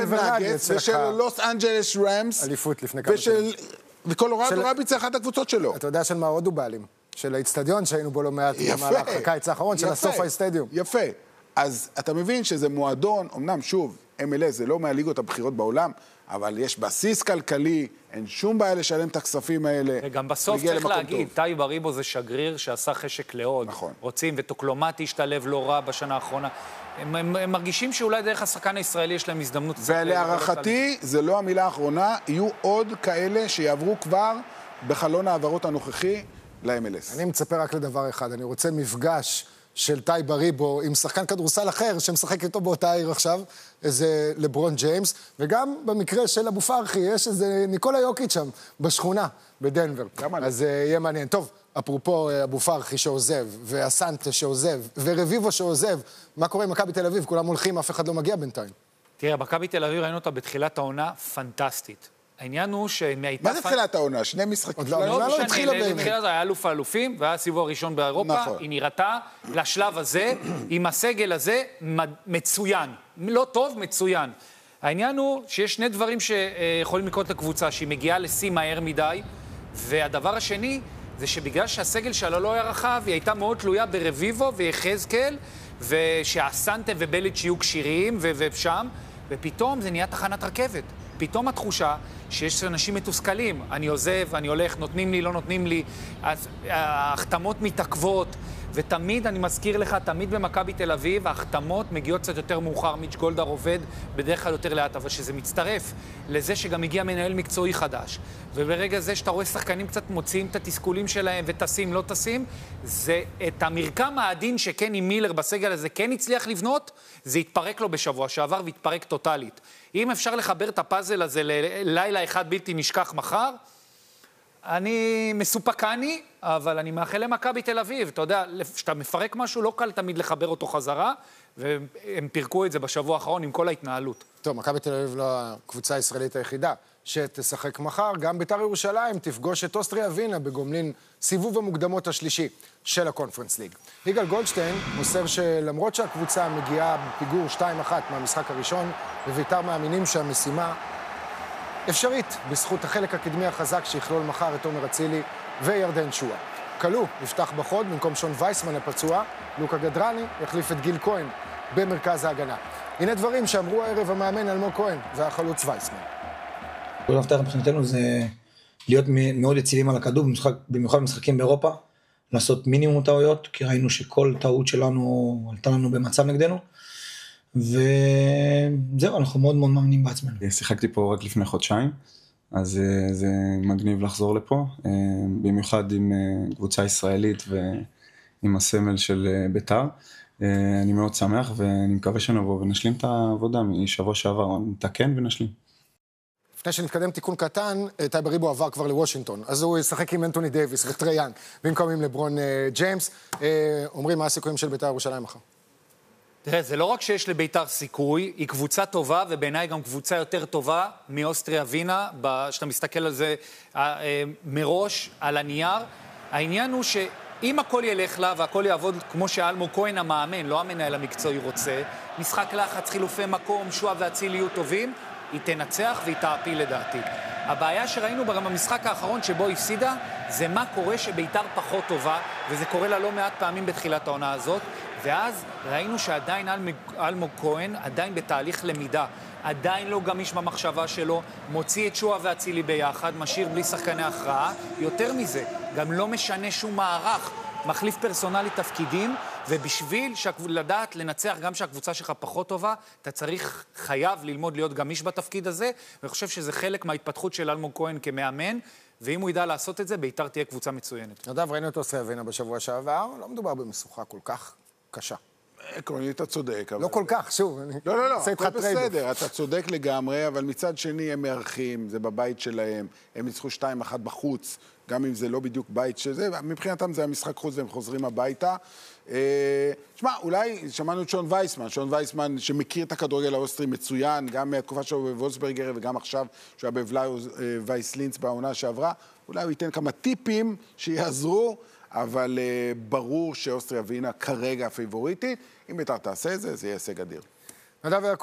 נגטס ושל לוס אנג'לס רמס. אליפות לפני כמה שנים. וקולורדו רביץ זה אחת הקבוצות שלו. אתה יודע של מה עוד הוא בעלים? של האצטדיון שהיינו בו לא מעט במהלך הקיץ האחרון, של הסופה סטדיום. יפה. אז אתה מבין שזה מועדון, אמנם שוב, MLS זה לא מהליגות הבכירות בעולם, אבל יש בסיס כלכלי, אין שום בעיה לשלם את הכספים האלה. וגם בסוף צריך להגיד, טייב אריבו זה שגריר שעשה חשק לעוד. נכון. רוצים, וטוקלומטי השתלב לא רע בשנה האחרונה. הם מרגישים שאולי דרך השחקן הישראלי יש להם הזדמנות. ולהערכתי, זה לא המילה האחרונה, יהיו עוד כאלה שיעברו כבר בחלון העברות הנוכחי ל-MLS. אני מצפה רק לדבר אחד, אני רוצה מפגש של טייב אריבו עם שחקן כדורסל אחר שמשחק איתו באותה עיר עכשיו, איזה לברון ג'יימס, וגם במקרה של אבו פרחי, יש איזה ניקולה יוקיץ' שם בשכונה בדנבר. אז יהיה מעניין. טוב, אפרופו אבו פרחי שעוזב, ואסנטה שעוזב, ורביבו שעוזב, מה קורה עם מכבי תל אביב? כולם הולכים, אף אחד לא מגיע בינתיים. תראה, מכבי תל אביב ראינו אותה בתחילת העונה פנטסטית. העניין הוא שהייתה... מה זה תחילת העונה? שני משחקים? לא התחילה באמת. בתחילת היה אלוף האלופים, והיה הסיבוב הראשון באירופה. היא נראתה לשלב הזה, עם הסגל הזה, מצוין. לא טוב, מצוין. העניין הוא שיש שני דברים שיכולים לקרות לקבוצה, שהיא מגיעה לשיא מהר מדי, והדבר השני זה שבגלל שהסגל שלה לא היה רחב, היא הייתה מאוד תלויה ברביבו ויחזקאל, ושהסנטה ובליץ' יהיו קשירים ושם, ופתאום זה נהיה תחנת רכבת. פתאום התחושה שיש אנשים מתוסכלים, אני עוזב, אני הולך, נותנים לי, לא נותנים לי, אז ההחתמות מתעכבות, ותמיד, אני מזכיר לך, תמיד במכבי תל אביב, ההחתמות מגיעות קצת יותר מאוחר, מיץ' גולדהר עובד בדרך כלל יותר לאט, אבל שזה מצטרף לזה שגם הגיע מנהל מקצועי חדש, וברגע זה שאתה רואה שחקנים קצת מוציאים את התסכולים שלהם, וטסים, לא טסים, זה את המרקם העדין שקני מילר בסגל הזה כן הצליח לבנות, זה התפרק לו בשבוע שעבר והתפרק טוטלית. אם אפשר לחבר את הפאזל הזה ללילה אחד בלתי נשכח מחר, אני מסופקני, אבל אני מאחל למכבי תל אביב. אתה יודע, כשאתה מפרק משהו, לא קל תמיד לחבר אותו חזרה, והם פירקו את זה בשבוע האחרון עם כל ההתנהלות. טוב, מכבי תל אביב לא הקבוצה הישראלית היחידה שתשחק מחר. גם בית"ר ירושלים תפגוש את אוסטריה ווינה בגומלין סיבוב המוקדמות השלישי של הקונפרנס ליג. יגאל גולדשטיין מוסר שלמרות שהקבוצה מגיעה בפיגור 2-1 מהמשחק הראשון, ובית"ר מאמינים שהמשימה אפשרית בזכות החלק הקדמי החזק שיכלול מחר את עומר אצילי וירדן שועה. קלו יפתח בחוד במקום שון וייסמן הפצוע, לוקה גדרני יחליף את גיל כהן במרכז ההגנה. הנה דברים שאמרו הערב המאמן אלמוג כהן והחלוץ וייסמן. כל המפתח מבחינתנו זה להיות מאוד יציבים על הכדור, במיוחד במשחקים באירופה, לעשות מינימום טעויות, כי ראינו שכל טעות שלנו עלתה לנו במצב נגדנו, וזהו, אנחנו מאוד מאוד מאמינים בעצמנו. שיחקתי פה רק לפני חודשיים, אז זה מגניב לחזור לפה, במיוחד עם קבוצה ישראלית ועם הסמל של בית"ר. אני מאוד שמח ואני מקווה שנבוא ונשלים את העבודה משבוע שעבר, נתקן ונשלים. לפני שנתקדם תיקון קטן, טייב אריבו עבר כבר לוושינגטון, אז הוא ישחק עם אנטוני דייביס וטרי יאנג, במקום עם לברון ג'יימס. אומרים מה הסיכויים של בית"ר ירושלים מחר? תראה, זה לא רק שיש לבית"ר סיכוי, היא קבוצה טובה, ובעיניי גם קבוצה יותר טובה מאוסטריה ווינה, שאתה מסתכל על זה מראש, על הנייר. העניין הוא שאם הכל ילך לה והכל יעבוד כמו שאלמוג כהן המאמן, לא המנהל המקצועי רוצה, משחק לחץ, חילופי מקום, שועה ואצילי יהיו טובים, היא תנצח והיא תעפיל לדעתי. הבעיה שראינו גם במשחק האחרון שבו היא הפסידה, זה מה קורה שבית"ר פחות טובה, וזה קורה לה לא מעט פעמים בתחילת העונה הזאת, ואז ראינו שעדיין אלמוג כהן עדיין בתהליך למידה, עדיין לא גמיש במחשבה שלו, מוציא את שועה ואצילי ביחד, משאיר בלי שחקני הכרעה, יותר מזה, גם לא משנה שום מערך, מחליף פרסונלי תפקידים, ובשביל לדעת לנצח גם שהקבוצה שלך פחות טובה, אתה חייב ללמוד להיות גמיש בתפקיד הזה, ואני חושב שזה חלק מההתפתחות של אלמוג כהן כמאמן, ואם הוא ידע לעשות את זה, בית"ר תהיה קבוצה מצוינת. נדב, ראינו את אוסטריה ווינה בשבוע שעבר, לא מדובר במשוכה כל כך קשה. עקרונית, אתה צודק. לא כל כך, שוב. לא, הכל בסדר, אתה צודק לגמרי, אבל מצד שני הם מארחים, זה בבית שלהם, הם ניצחו 2-1 בחוץ, גם אם זה לא בדיוק בית שזה, מבחינתם זה המשחק חוץ והם חוזרים הביתה. שמע, אולי שמענו את שון וייסמן שמכיר את הכדורגל האוסטרי מצוין, גם מהתקופה שלו בוולסברגר וגם עכשיו שהוא היה בווייסלינץ בעונה שעברה, אולי הוא ייתן כמה טיפים שיעזרו, אבל ברור שאוסטריה ווינה כרגע הפייבוריטית, אם בית"ר תעשה את זה, זה יהיה הישג אדיר.